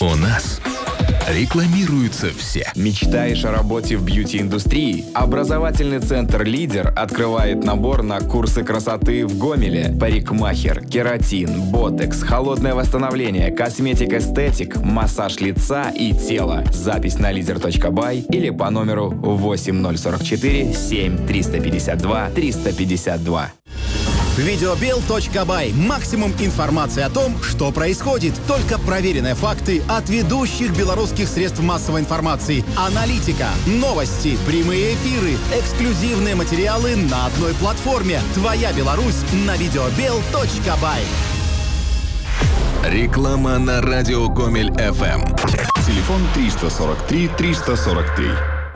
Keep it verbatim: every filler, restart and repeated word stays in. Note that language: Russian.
У нас рекламируются все. Мечтаешь о работе в бьюти-индустрии? Образовательный центр «Лидер» открывает набор на курсы красоты в Гомеле. Парикмахер, кератин, ботекс, холодное восстановление, косметик-эстетик, массаж лица и тела. Запись на лидер точка бай или по номеру восемь ноль сорок четыре семь триста пятьдесят два триста пятьдесят два. Видеобел точка бай. Максимум информации о том, что происходит. Только проверенные факты от ведущих белорусских средств массовой информации. Аналитика, новости, прямые эфиры, эксклюзивные материалы на одной платформе. Твоя Беларусь на видеобел точка бай. Реклама на радио Гомель эф эм. Телефон триста сорок три триста сорок три.